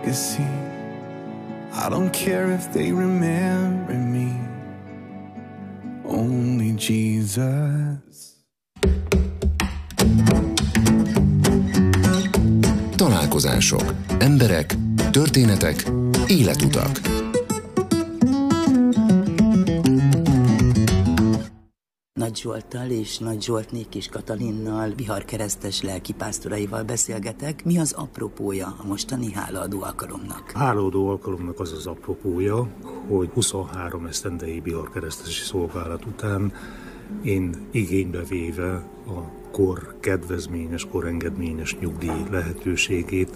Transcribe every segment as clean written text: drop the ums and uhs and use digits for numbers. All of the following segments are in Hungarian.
legacy. I don't care if they remember me, only Jesus. Találkozások, emberek, történetek, életutak. Nagy Zsolttal és Nagy Zsoltné Kis Katalinnal, Biharkeresztes lelkipásztoraival beszélgetek. Mi az apropója a mostani hálaadó alkalomnak? A hálaadó alkalomnak az az apropója, hogy 23 esztendei biharkeresztesi szolgálat után én igénybe véve a kor kedvezményes, korengedményes nyugdíj lehetőségét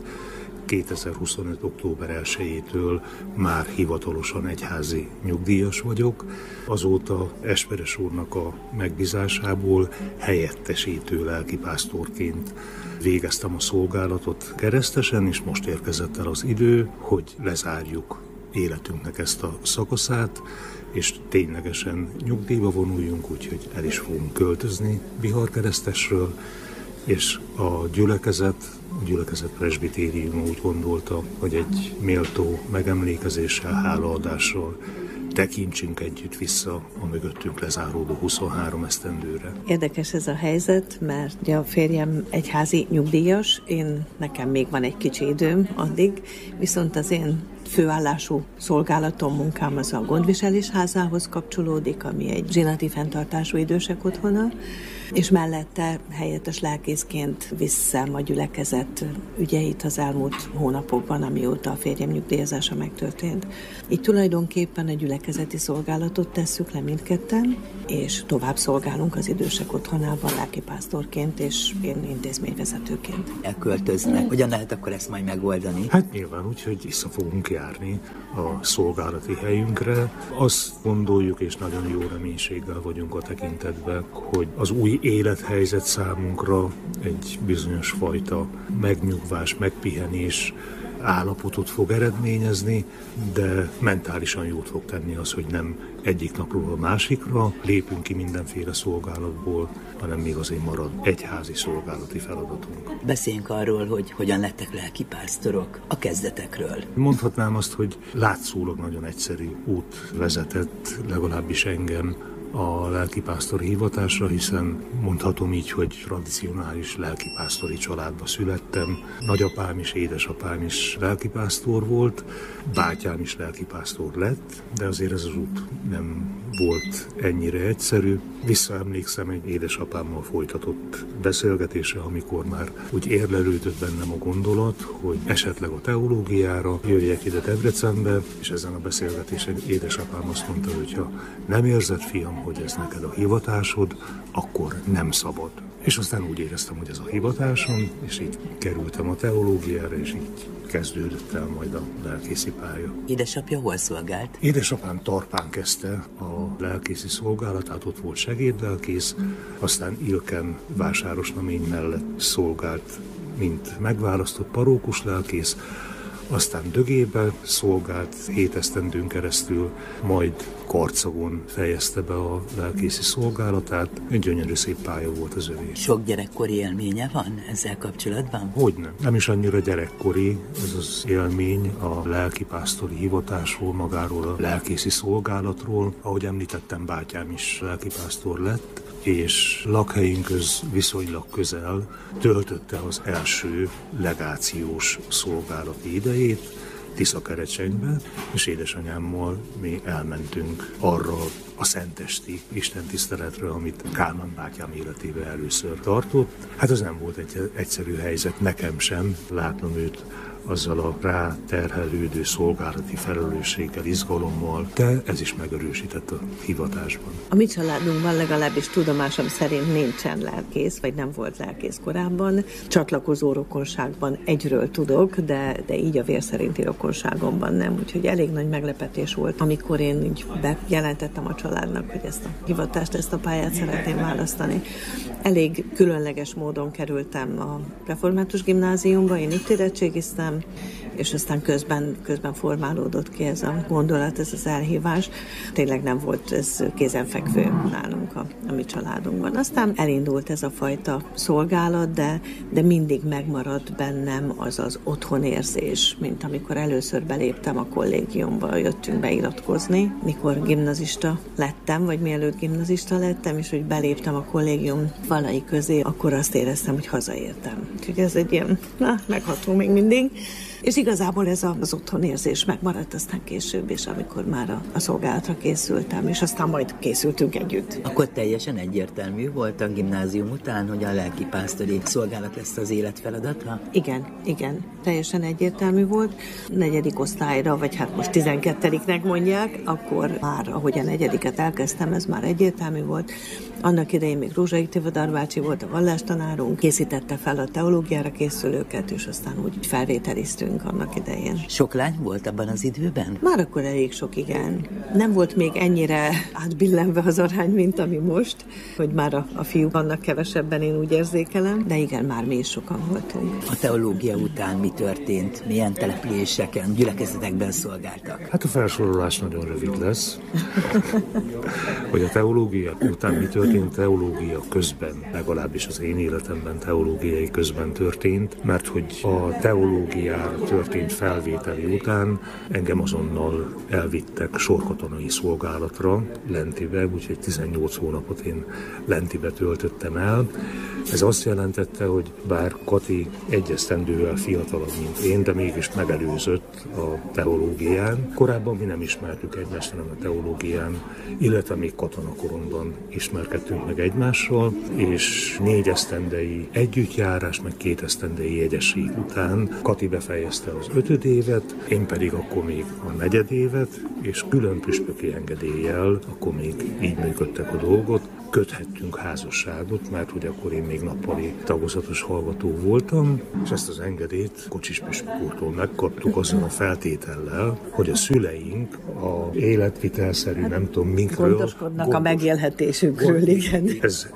2025. október 1-től már hivatalosan egyházi nyugdíjas vagyok. Azóta Esperes úrnak a megbízásából helyettesítő lelkipásztorként végeztem a szolgálatot keresztesen, és most érkezett el az idő, hogy lezárjuk életünknek ezt a szakaszát, és ténylegesen nyugdíjba vonuljunk, úgyhogy el is fogunk költözni Biharkeresztesről, és a gyülekezet presbitérium úgy gondolta, hogy egy méltó megemlékezéssel, hálaadással tekintsünk együtt vissza a mögöttünk lezáródó 23 esztendőre. Érdekes ez a helyzet, mert ugye a férjem egyházi nyugdíjas, nekem még van egy kicsi időm addig, viszont az én főállású szolgálatom, munkám az a gondviselés házához kapcsolódik, ami egy zsinati fenntartású idősek otthona, és mellette helyettes lelkészként viszem a gyülekezet ügyeit az elmúlt hónapokban, amióta a férjem nyugdíjazása megtörtént. Így tulajdonképpen a gyülekezeti szolgálatot tesszük le mindketten, és tovább szolgálunk az idősek otthonában lelkipásztorként és én intézményvezetőként. Elköltöznek. Hogyan lehet akkor ezt majd megoldani? Hát nyilván úgy, hogy vissza fogunk járni a szolgálati helyünkre. Azt gondoljuk, és nagyon jó reménységgel vagyunk a tekintetben, hogy az új élethelyzet számunkra egy bizonyos fajta megnyugvás, megpihenés állapotot fog eredményezni, de mentálisan jót fog tenni az, hogy nem egyik napról a másikra lépünk ki mindenféle szolgálatból, hanem még azért marad egyházi szolgálati feladatunk. Beszéljünk arról, hogy hogyan lettek lelkipásztorok a kezdetekről. Mondhatnám azt, hogy látszólag nagyon egyszerű út vezetett, legalábbis engem a lelkipásztor hivatásra, hiszen mondhatom így, hogy tradicionális lelkipásztori családba születtem. Nagyapám és édesapám is lelkipásztor volt, bátyám is lelkipásztor lett, de azért ez az út nem volt ennyire egyszerű. Visszaemlékszem egy édesapámmal folytatott beszélgetésre, amikor már úgy érlelődött bennem a gondolat, hogy esetleg a teológiára jöjjek ide Debrecenbe, és ezen a beszélgetésen édesapám azt mondta, hogy ha nem érzed, fiam, hogy ez neked a hivatásod, akkor nem szabad. És aztán úgy éreztem, hogy ez a hivatásom, és így kerültem a teológiára, és így kezdődött el majd a lelkészi pálya. Édesapja hol szolgált? Édesapám Tarpán kezdte a lelkészi szolgálatát, ott volt segédlelkész, aztán Ilken Vásárosnamény mellett szolgált, mint megválasztott parókus lelkész, aztán Dögébe szolgált 7 esztendőn keresztül, majd Karcagon fejezte be a lelkészi szolgálatát. Egy gyönyörű szép pálya volt az övé. Sok gyerekkori élménye van ezzel kapcsolatban? Hogyne. Nem is annyira gyerekkori ez az élmény a lelkipásztori hivatásról, magáról a lelkészi szolgálatról. Ahogy említettem, bátyám is lelkipásztor lett, és lakhelyünkhöz viszonylag közel töltötte az első legációs szolgálati idejét Tiszakerecsenybe, és édesanyámmal mi elmentünk arra a szentesti istentiszteletre, amit Kálmán bátyám életében először tartott. Hát az nem volt egy egyszerű helyzet, nekem sem, látnom őt azzal a ráterhelődő szolgálati felelősséggel, izgalommal, de ez is megerősített a hivatásban. A mi családunkban legalábbis tudomásom szerint nincsen lelkész, vagy nem volt lelkész korábban. Csatlakozó rokonságban egyről tudok, de így a vér szerinti rokonságomban nem. Úgyhogy elég nagy meglepetés volt, amikor én így bejelentettem a családnak, hogy ezt a hivatást, ezt a pályát szeretném választani. Elég különleges módon kerültem a református gimnáziumba, én itt érettségiztem, és aztán közben formálódott ki ez a gondolat, ez az elhívás. Tényleg nem volt ez kézenfekvő nálunk a mi családunkban. Aztán elindult ez a fajta szolgálat, de mindig megmaradt bennem az otthonérzés, mint amikor először beléptem a kollégiumba, jöttünk beiratkozni, mikor gimnazista lettem, vagy mielőtt gimnazista lettem, és hogy beléptem a kollégium falai közé, akkor azt éreztem, hogy hazaértem. Úgyhogy ez egy ilyen, megható még mindig. És igazából ez az otthonérzés megmaradt aztán később, és amikor már a szolgálatra készültem, és aztán majd készültünk együtt. Akkor teljesen egyértelmű volt a gimnázium után, hogy a lelkipásztori szolgálat lesz az életfeladata? Igen, teljesen egyértelmű volt. 4. osztályra, vagy hát most 12-nek mondják, akkor már, ahogy a 4-et elkezdtem, ez már egyértelmű volt. Annak idején még Rózsai Tivadar bácsi volt a vallástanárunk, készítette fel a teológiára készülőket, és aztán úgy felvételiztünk annak idején. Sok lány volt abban az időben? Már akkor elég sok, igen. Nem volt még ennyire átbillenve az arány, mint ami most, hogy már a fiúk vannak kevesebben, én úgy érzékelem, de igen, már mi is sokan voltunk. A teológia után mi történt? Milyen településeken, gyülekezetekben szolgáltak? Hát a felsorolás nagyon rövid lesz. Hogy a teológia után mi történt, teológia közben, legalábbis az én életemben teológiai közben történt, mert hogy a teológiára történt felvételi után engem azonnal elvittek sorkatonai szolgálatra Lentibe, úgyhogy 18 hónapot én Lentibe töltöttem el. Ez azt jelentette, hogy bár Kati egy esztendővel fiatalabb, mint én, de mégis megelőzött a teológián. Korábban mi nem ismertük egymást, hanem a teológián, illetve még katonakoromban ismerkedtünk meg egymással, és 4 esztendei együttjárás, meg 2 esztendei jegyesség után Kati befejezte az 5. évet, én pedig akkor még a 4. évet, és külön püspöki engedéllyel, akkor még így működtek a dolgot, köthettünk házasságot, mert hogy akkor én még nappali tagozatos hallgató voltam, és ezt az engedélyt Kocsis püspök úrtól megkaptuk azon a feltétellel, hogy a szüleink a életvitelszerű, nem tudom minkről gondoskodnak a megélhetésükről, igen. Ez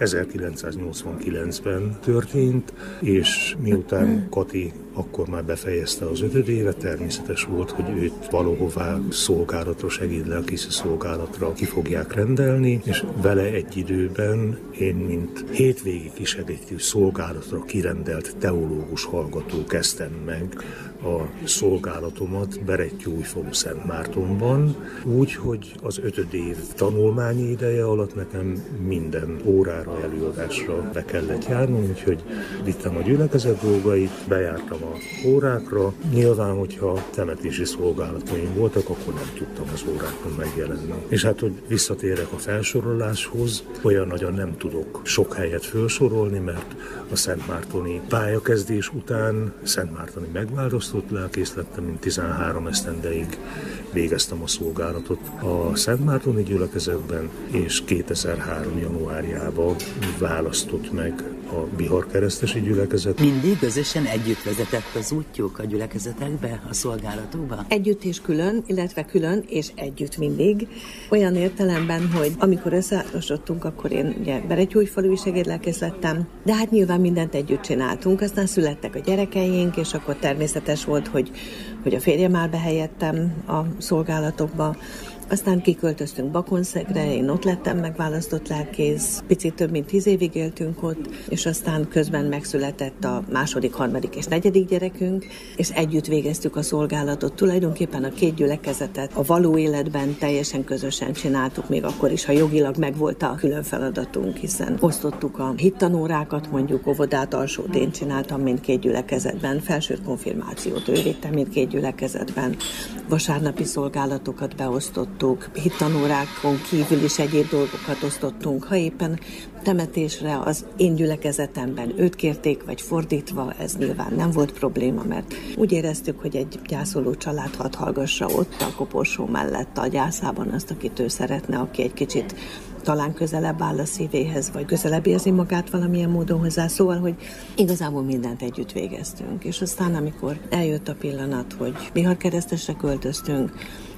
1989-ben történt, és miután Kati akkor már befejezte az 5. évet, természetes volt, hogy őt valahová szolgálatra, segédlelki szolgálatra ki fogják rendelni, és vele egy időben én, mint hétvégi kisegítő szolgálatra kirendelt teológus hallgató kezdtem meg a szolgálatomat Berettyóújfalu Szentmártonban, úgy, hogy az 5. év tanulmányi ideje alatt nekem minden órára, előadásra be kellett járnom, úgyhogy vittem a gyülekezet dolgait, bejártam a órákra. Nyilván, hogyha temetési szolgálataim voltak, akkor nem tudtam az órákon megjelenni. És hát, hogy visszatérek a felsoroláshoz, olyan nagyon nem tudok sok helyet felsorolni, mert a szentmártoni pályakezdés után szentmártoni megválasztott lelkész lettem, mint 13 esztendeig végeztem a szolgálatot a szentmártoni gyülekezetben, és 2003. januárjában választott meg a Bihar-keresztesi gyülekezet. Mindig közösen együtt vezetett az útjuk a gyülekezetekbe, a szolgálatokba? Együtt és külön, illetve külön és együtt mindig. Olyan értelemben, hogy amikor összeházasodtunk, akkor én ugye Berettyóújfalui segédlelkész lettem, de hát nyilván mindent együtt csináltunk, aztán születtek a gyerekeink, és akkor természetes volt, hogy a férjem áll be helyettem a szolgálatokba. Aztán kiköltöztünk Bakonszegre, én ott lettem megválasztott lelkész, picit több mint 10 évig éltünk ott, és aztán közben megszületett a 2., 3. és 4. gyerekünk, és együtt végeztük a szolgálatot. Tulajdonképpen a 2 gyülekezetet a való életben teljesen közösen csináltuk, még akkor is, ha jogilag megvolt a külön feladatunk, hiszen osztottuk a hittanórákat, mondjuk óvodát, alsót én csináltam mindkét gyülekezetben, felsőt konfirmációt ő vitte mindkét gyülekezetben, vasárnapi szolgálatokat beosztott, hittanórákon kívül is egyéb dolgokat osztottunk. Ha éppen temetésre az én gyülekezetemben őt kérték, vagy fordítva, ez nyilván nem volt probléma, mert úgy éreztük, hogy egy gyászoló család hadd hallgassa ott a koporsó mellett a gyászában azt, akit ő szeretne, aki egy kicsit talán közelebb áll a szívéhez, vagy közelebb érzi magát valamilyen módon hozzá. Szóval, hogy igazából mindent együtt végeztünk. És aztán, amikor eljött a pillanat, hogy Bihar-keresztesre költöztünk,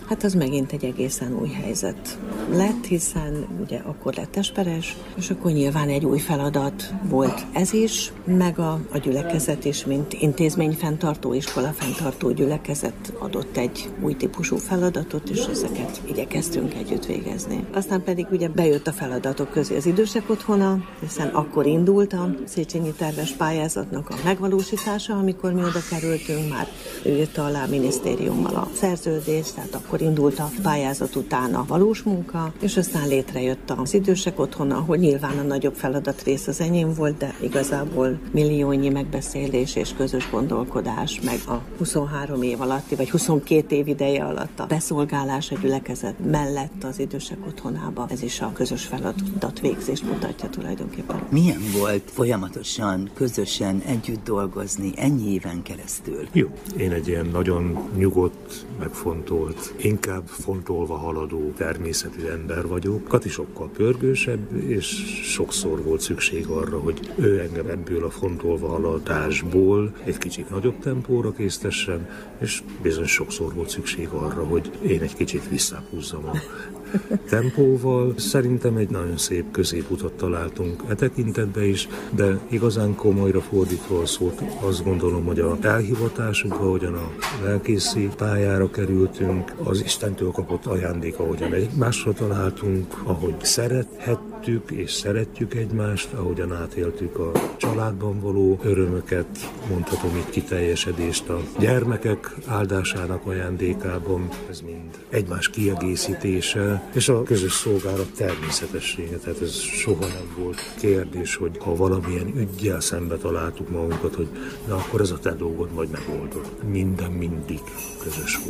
hát az megint egy egészen új helyzet lett, hiszen ugye akkor lett Esperes, és akkor nyilván egy új feladat volt ez is, meg a gyülekezet is, mint intézményfenntartó, iskolafenntartó gyülekezet adott egy új típusú feladatot, és ezeket igyekeztünk együtt végezni. Aztán pedig ugye bejött a feladatok közé az idősek otthona, hiszen akkor indult a Széchenyi terves pályázatnak a megvalósítása, amikor mi oda kerültünk, már ő írta alá a minisztériummal a szerződést, tehát akkor indult a pályázat után a valós munka, és aztán létrejött az idősek otthona, ahol nyilván a nagyobb feladatrész az enyém volt, de igazából milliónyi megbeszélés és közös gondolkodás, meg a 23 év alatti, vagy 22 év ideje alatt a beszolgálás a gyülekezet mellett az idősek otthonába. Ez is a közös feladat végzést mutatja tulajdonképpen. Milyen volt folyamatosan, közösen együtt dolgozni ennyi éven keresztül? Jó, én egy ilyen nagyon nyugodt, megfontolt, inkább fontolva haladó természetű ember vagyok. Kati sokkal pörgősebb, és sokszor volt szükség arra, hogy ő engem ebből a fontolva haladásból egy kicsit nagyobb tempóra késztessen, és bizony sokszor volt szükség arra, hogy én egy kicsit visszahúzzam a tempóval. Szerintem egy nagyon szép középutat találtunk e tekintetben is, de igazán komolyra fordítva a szót, azt gondolom, hogy a elhivatásunk, ahogyan a lelkészi pályára kerültünk, az Istentől kapott ajándék, ahogyan egymásra találtunk, ahogy szerethettük és szeretjük egymást, ahogyan átéltük a családban való örömöket, mondhatom itt kiteljesedést a gyermekek áldásának ajándékában, ez mind egymás kiegészítése, és a közös szolgálat természetessége, tehát ez soha nem volt kérdés, hogy ha valamilyen üggyel szembe találtuk magunkat, hogy na akkor ez a te dolgod, vagy megoldod. Minden mindig közös volt.